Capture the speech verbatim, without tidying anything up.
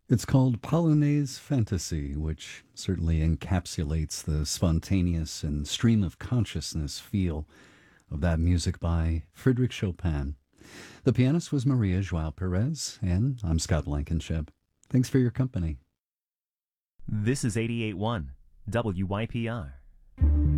It's called Polonaise Fantasy, which certainly encapsulates the spontaneous and stream of consciousness feel of that music by Frédéric Chopin. The pianist was Maria João Perez, and I'm Scott Blankenship. Thanks for your company. This is eighty-eight point one W Y P R.